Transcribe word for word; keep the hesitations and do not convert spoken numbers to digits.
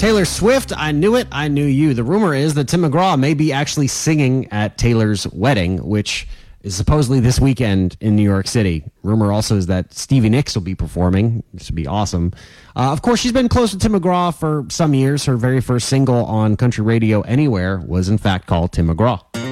Taylor Swift, I Knew It, I Knew You. The rumor is that Tim McGraw may be actually singing at Taylor's wedding, which is supposedly this weekend in New York City. Rumor also is that Stevie Nicks will be performing. This would be awesome. Uh, of course, she's been close with Tim McGraw for some years. Her very first single on country radio anywhere was, in fact, called Tim McGraw.